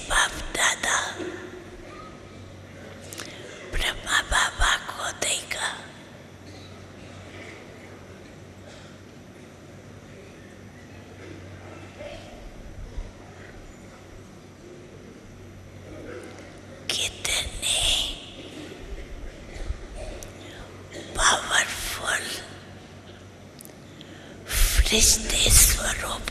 बाप दादा ब्रह्मा बाबा को देगा। कितने पावरफुल फरिश्ते स्वरूप